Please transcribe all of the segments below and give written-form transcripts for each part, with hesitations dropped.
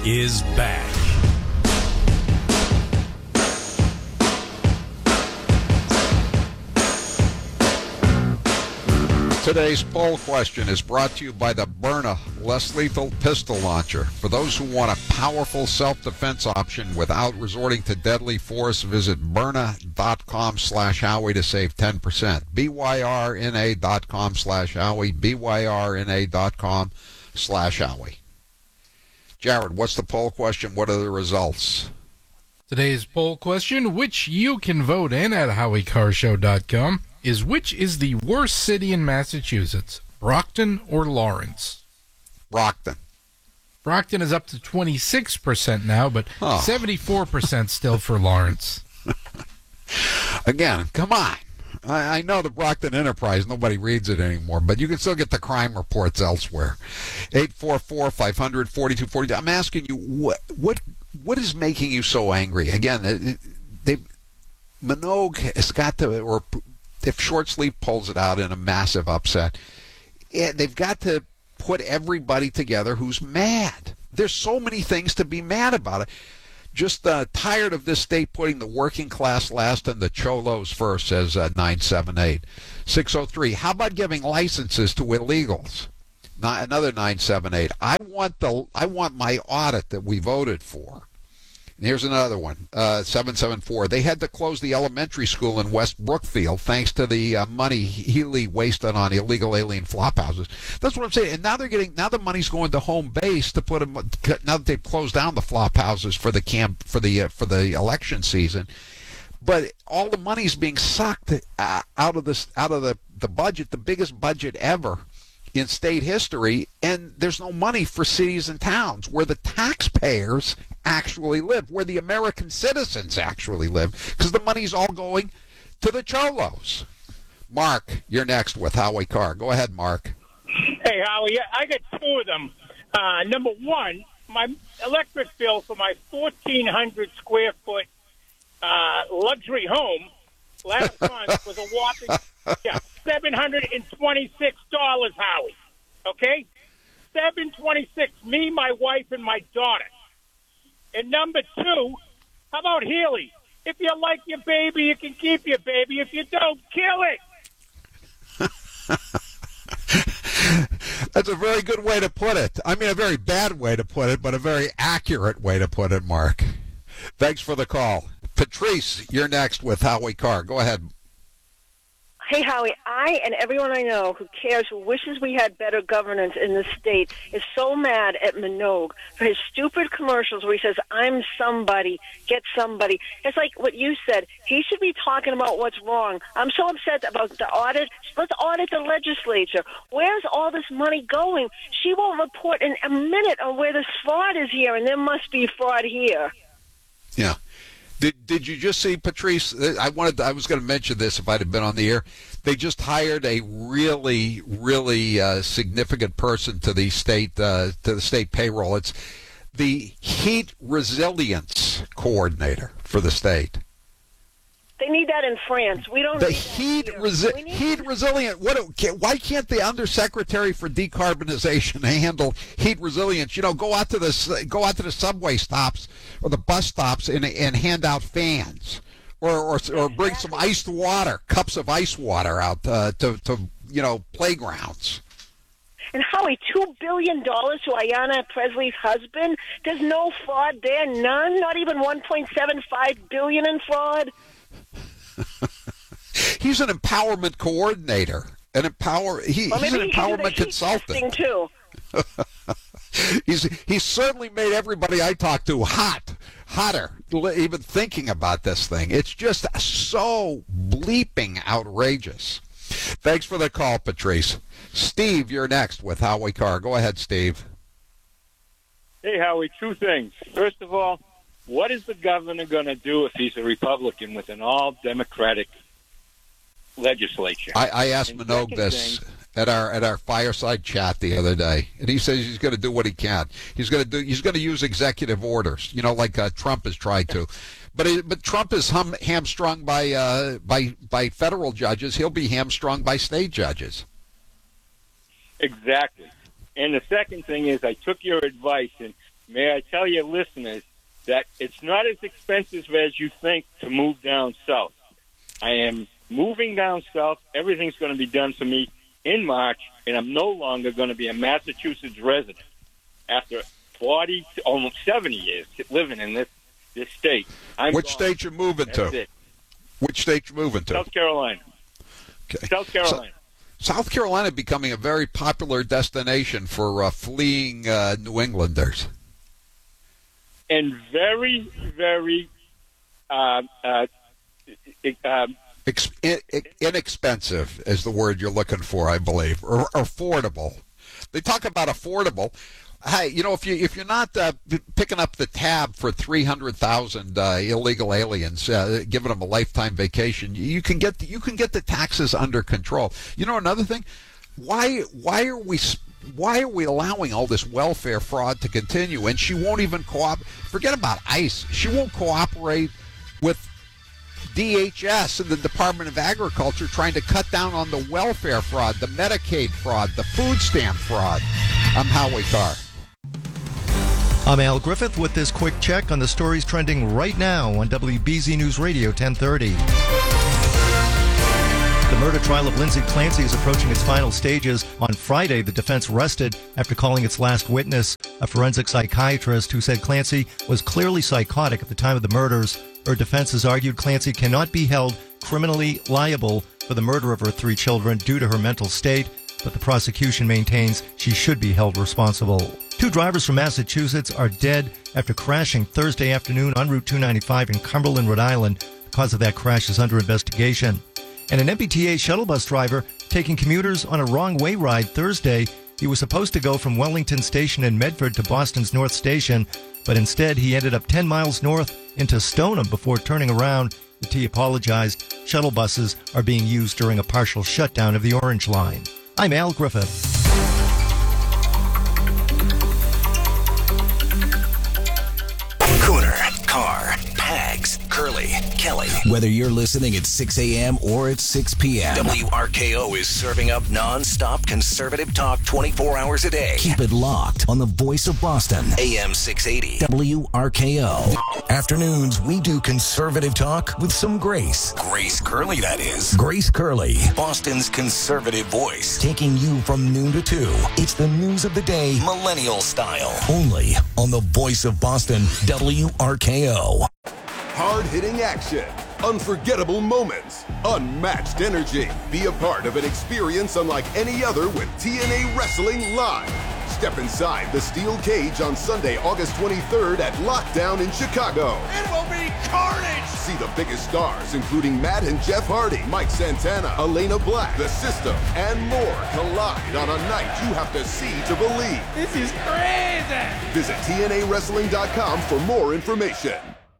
is back. Today's poll question is brought to you by the Byrna less lethal pistol launcher. For those who want a powerful self-defense option without resorting to deadly force, visit Byrna.com/Howie to save 10%. BYRNA.com/Howie. BYRNA.com/Howie. Jared, what's the poll question? What are the results? Today's poll question, which you can vote in at HowieCarShow.com, is which is the worst city in Massachusetts, Brockton or Lawrence? Brockton. Brockton is up to 26% now, but 74% still for Lawrence. Again, come on. I know the Brockton Enterprise, nobody reads it anymore, but you can still get the crime reports elsewhere. 844-500-4242. I'm asking you, what is making you so angry? Again, Minogue has got to, or if Short Sleeve pulls it out in a massive upset, they've got to put everybody together who's mad. There's so many things to be mad about. Just tired of this state putting the working class last and the cholos first, says 978. 603, how about giving licenses to illegals? Another 978. I want my audit that we voted for. And here's another one, 774. They had to close the elementary school in West Brookfield thanks to the money Healy wasted on illegal alien flop houses. That's what I'm saying. And now the money's going to home base to put them. Now that they've closed down the flop houses for the election season, but all the money's being sucked out of the budget, the biggest budget ever in state history, and there's no money for cities and towns where the taxpayers actually live, where the American citizens actually live, because the money's all going to the cholos. Mark, you're next with Howie Carr. Go ahead, Mark. Hey, Howie, I got two of them. Number one, my electric bill for my 1,400 square foot luxury home last month was a whopping $726, Howie. Okay? $726, me, my wife, and my daughter. And number two, how about Healy? If you like your baby, you can keep your baby. If you don't, kill it. That's a very good way to put it. I mean, a very bad way to put it, but a very accurate way to put it, Mark. Thanks for the call. Patrice, you're next with Howie Carr. Go ahead. Hey, Howie, I and everyone I know who cares, who wishes we had better governance in the state, is so mad at Minogue for his stupid commercials where he says, I'm somebody, get somebody. It's like what you said. He should be talking about what's wrong. I'm so upset about the audit. Let's audit the legislature. Where's all this money going? She won't report in a minute on where this fraud is here, and there must be fraud here. Yeah. Did you just see, Patrice? I was going to mention this if I'd have been on the air. They just hired a really, really significant person to the state payroll. It's the heat resilience coordinator for the state. They need that in France. We don't. The need heat that resilient. Why can't the Undersecretary for Decarbonization handle heat resilience? You know, go out to the subway stops or the bus stops and hand out fans, or bring some iced water, cups of ice water out to playgrounds. And Howie, $2 billion to Ayanna Presley's husband. There's no fraud there. None. Not even $1.75 billion in fraud. He's an empowerment coordinator, he's an empowerment consultant too. He's certainly made everybody I talk to hotter, even thinking about this thing. It's just so bleeping outrageous. Thanks for the call, Patrice. Steve, you're next with Howie Carr. Go ahead, Steve. Hey, Howie, two things. First of all, what is the governor going to do if he's a Republican with an all-Democratic legislature? I asked Minogue this at our fireside chat the other day, and he says he's going to do what he can. He's going to use executive orders, like Trump has tried to. But Trump is hamstrung by federal judges. He'll be hamstrung by state judges. Exactly. And the second thing is, I took your advice, and may I tell your listeners that it's not as expensive as you think to move down south. I am moving down south. Everything's going to be done for me in March, and I'm no longer going to be a Massachusetts resident after 40, almost 70 years living in this state. Which state you moving to? Which state you moving to? South Carolina. Okay. South Carolina. South Carolina becoming a very popular destination for fleeing New Englanders. And very, very inexpensive is the word you're looking for, I believe, or affordable. They talk about affordable. Hey, if you're not picking up the tab for 300,000 illegal aliens, giving them a lifetime vacation, you can get the taxes under control. Another thing, why are we allowing all this welfare fraud to continue? And she won't even cooperate. Forget about ICE. She won't cooperate with DHS and the Department of Agriculture trying to cut down on the welfare fraud, the Medicaid fraud, the food stamp fraud. I'm Howie Carr. I'm Al Griffith with this quick check on the stories trending right now on WBZ News Radio 1030. The murder trial of Lindsay Clancy is approaching its final stages. On Friday, the defense rested after calling its last witness, a forensic psychiatrist who said Clancy was clearly psychotic at the time of the murders. Her defense has argued Clancy cannot be held criminally liable for the murder of her 3 children due to her mental state, but the prosecution maintains she should be held responsible. 2 drivers from Massachusetts are dead after crashing Thursday afternoon on Route 295 in Cumberland, Rhode Island. The cause of that crash is under investigation. And an MBTA shuttle bus driver taking commuters on a wrong-way ride Thursday. He was supposed to go from Wellington Station in Medford to Boston's North Station, but instead he ended up 10 miles north into Stoneham before turning around. The T apologized. Shuttle buses are being used during a partial shutdown of the Orange Line. I'm Al Griffith. Cooner, Carr, Pags, Curly, Kelly. Whether you're listening at 6 a.m. or at 6 p.m., WRKO is serving up non-stop conservative talk 24 hours a day. Keep it locked on the voice of Boston, AM 680, WRKO. Afternoons, we do conservative talk with some grace. Grace Curley, that is. Grace Curley, Boston's conservative voice. Taking you from noon to 2. It's the news of the day, millennial style. Only on the voice of Boston, WRKO. Hard-hitting action, unforgettable moments, unmatched energy. Be a part of an experience unlike any other with TNA Wrestling Live. Step inside the steel cage on Sunday, August 23rd at Lockdown in Chicago. It will be carnage! See the biggest stars, including Matt and Jeff Hardy, Mike Santana, Elena Black, The System, and more collide on a night you have to see to believe. This is crazy! Visit TNAWrestling.com for more information.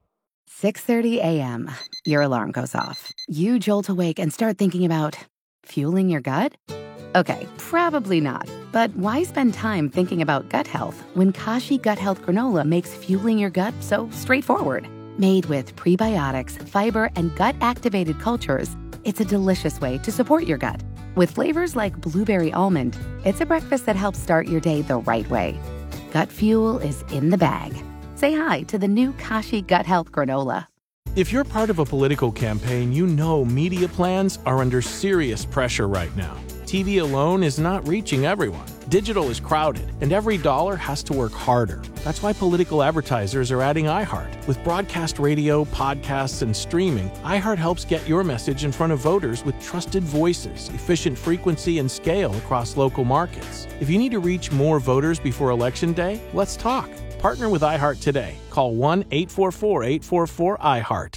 6:30 a.m. Your alarm goes off. You jolt awake and start thinking about fueling your gut? Okay, probably not. But why spend time thinking about gut health when Kashi Gut Health Granola makes fueling your gut so straightforward? Made with prebiotics, fiber, and gut-activated cultures, it's a delicious way to support your gut. With flavors like blueberry almond, it's a breakfast that helps start your day the right way. Gut fuel is in the bag. Say hi to the new Kashi Gut Health Granola. If you're part of a political campaign, you know media plans are under serious pressure right now. TV alone is not reaching everyone. Digital is crowded, and every dollar has to work harder. That's why political advertisers are adding iHeart. With broadcast radio, podcasts, and streaming, iHeart helps get your message in front of voters with trusted voices, efficient frequency, and scale across local markets. If you need to reach more voters before Election Day, let's talk. Partner with iHeart today. Call 1-844-844-iHeart.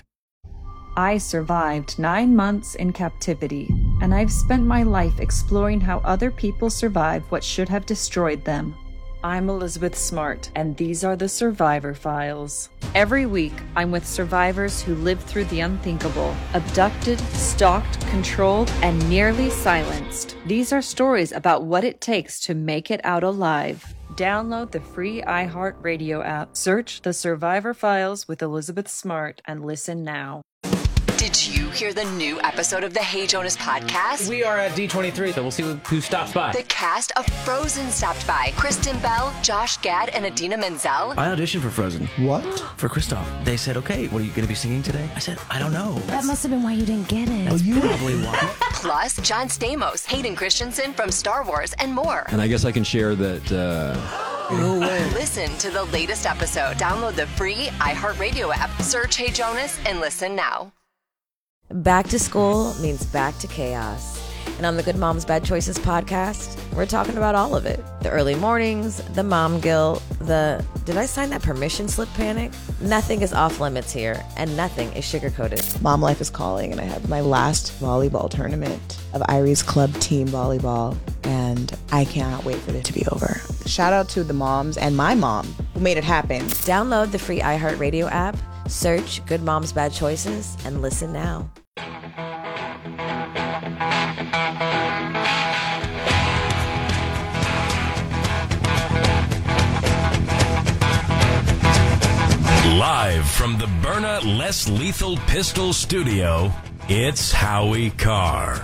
I survived 9 months in captivity, and I've spent my life exploring how other people survive what should have destroyed them. I'm Elizabeth Smart, and these are the Survivor Files. Every week, I'm with survivors who lived through the unthinkable, abducted, stalked, controlled, and nearly silenced. These are stories about what it takes to make it out alive. Download the free iHeart Radio app. Search The Survivor Files with Elizabeth Smart and listen now. Did Did you hear the new episode of the Hey Jonas podcast? We are at D23, so we'll see who stops by. The cast of Frozen stopped by. Kristen Bell, Josh Gad, and Idina Menzel. I auditioned for Frozen. What? For Kristoff. They said, okay, what are you going to be singing today? I said, I don't know. That must have been why you didn't get it. That's probably why. Plus, John Stamos, Hayden Christensen from Star Wars, and more. And I guess I can share that... No way. Listen to the latest episode. Download the free iHeartRadio app. Search Hey Jonas and listen now. Back to school means back to chaos. And on the Good Moms Bad Choices podcast, we're talking about all of it. The early mornings, the mom guilt, the did I sign that permission slip panic? Nothing is off limits here, and nothing is sugar-coated. Mom life is calling, and I have my last volleyball tournament of Irie's Club team volleyball, and I cannot wait for it to be over. Shout out to the moms and my mom who made it happen. Download the free iHeartRadio app, search Good Moms Bad Choices, and listen now. Live from the Byrna Less Lethal Pistol Studio, it's Howie Carr.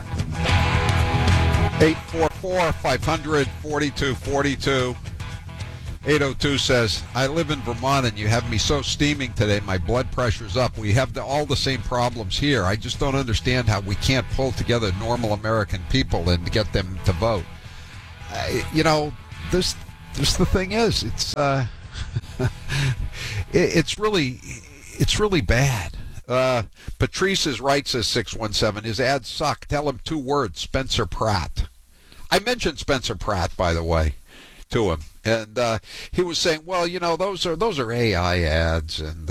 844-500-4242. 802 says, I live in Vermont and you have me so steaming today, my blood pressure's up. We have all the same problems here. I just don't understand how we can't pull together normal American people and get them to vote. This the thing is, it's really bad. Patrice writes, says 617, his ads suck. Tell him 2 words, Spencer Pratt. I mentioned Spencer Pratt, by the way, to him. And he was saying, well, those are AI ads. And,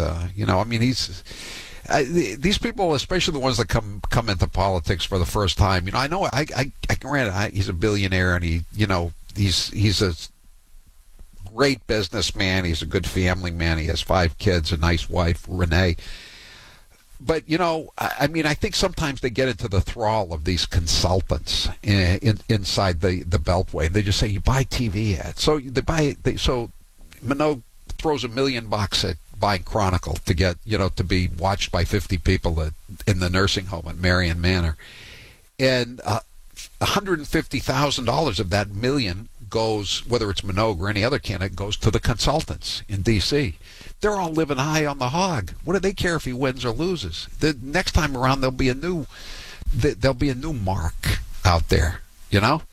these people, especially the ones that come into politics for the first time, I know, granted, he's a billionaire and he's a great businessman. He's a good family man. He has 5 kids, a nice wife, Renee. But, I think sometimes they get into the thrall of these consultants inside the Beltway. They just say, you buy TV ads. So so Minogue throws $1 million at buying Chronicle to get, to be watched by 50 people in the nursing home at Marion Manor. And $150,000 of that $1 million goes, whether it's Minogue or any other candidate, goes to the consultants in D.C. They're all living high on the hog. What do they care if he wins or loses? The next time around, there'll be a new mark out there. He ought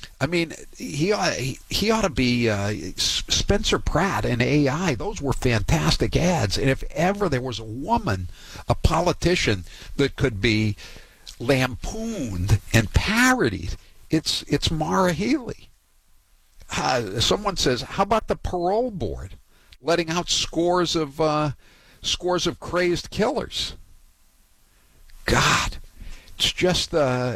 to be Spencer Pratt and AI. Those were fantastic ads. And if ever there was a woman, a politician that could be lampooned and parodied, it's Maura Healey. Someone says, how about the parole board letting out scores of crazed killers? God, it's just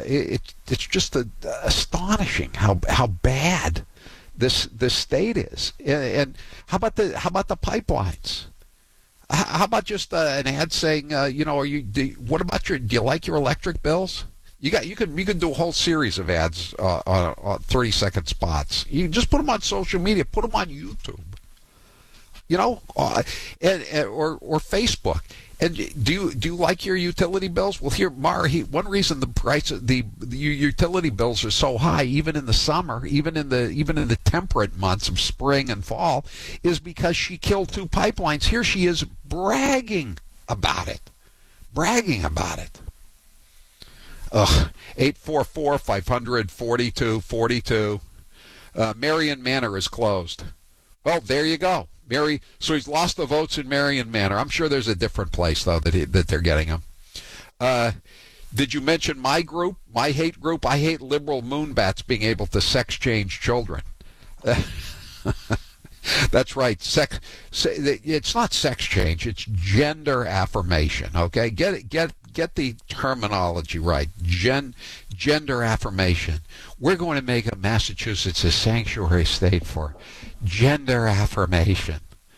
astonishing how bad this state is. And how about the pipelines? How about just an ad saying, do you like your electric bills? You can do a whole series of ads on 30-second spots. You just put them on social media, put them on YouTube, or Facebook. And do you like your utility bills? Well, here, Mara, one reason the price of the utility bills are so high, even in the summer, even in the temperate months of spring and fall, is because she killed 2 pipelines. Here she is bragging about it. 844-500-4242. Marion Manor is closed. Well, there you go. So he's lost the votes in Marion Manor. I'm sure there's a different place, though, that they're getting them. Did you mention my group, my hate group? I hate liberal moonbats being able to sex change children. That's right. It's not sex change. It's gender affirmation. Okay, get the terminology right. Gender affirmation. We're going to make Massachusetts a sanctuary state for gender affirmation.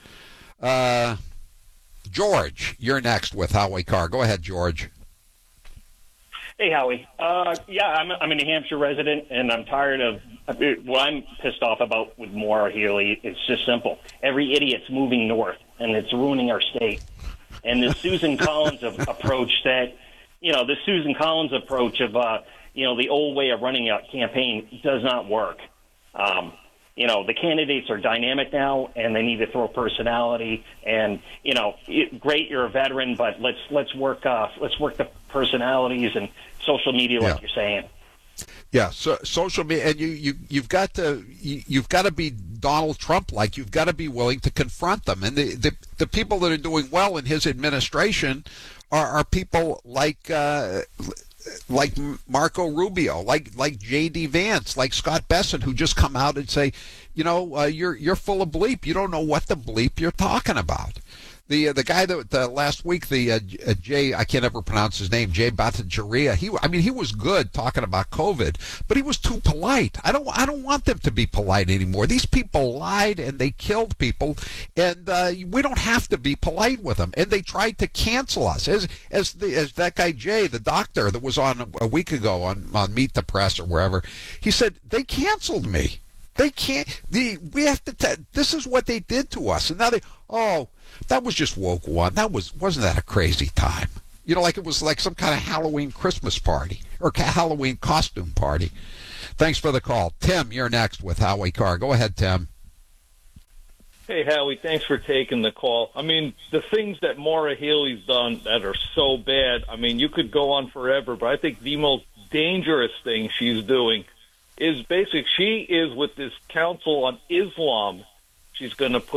George, you're next with Howie Carr. Go ahead, George. Hey, Howie. I'm a New Hampshire resident, and I'm tired of what I'm pissed off about with Maura Healey. It's just simple. Every idiot's moving north, and it's ruining our state. And this Susan Collins approach that the Susan Collins approach of, the old way of running a campaign does not work. The candidates are dynamic now, and they need to throw personality. And great, you're a veteran, but let's work the personalities and social media, like you're saying. Yeah, so social media, and you've got to be Donald Trump like. You've got to be willing to confront them. And the people that are doing well in his administration are people like Marco Rubio, like J.D. Vance, like Scott Bessent, who just come out and say, you're full of bleep. You don't know what the bleep you're talking about. The guy that last week, Jay, I can't ever pronounce his name, Jay Bhattacharya, he was good talking about COVID, but he was too polite. I don't want them to be polite anymore. These people lied and they killed people, and we don't have to be polite with them. And they tried to cancel us, as that guy Jay, the doctor that was on a week ago on Meet the Press or wherever, he said they canceled me. They can't. We have to. This is what they did to us, and now that was just woke one. Wasn't that a crazy time? Like it was like some kind of Halloween Christmas party or Halloween costume party. Thanks for the call, Tim. You're next with Howie Carr. Go ahead, Tim. Hey, Howie. Thanks for taking the call. The things that Maura Healey's done that are so bad. You could go on forever, but I think the most dangerous thing she's doing is basically she is with this Council on Islam. She's going to put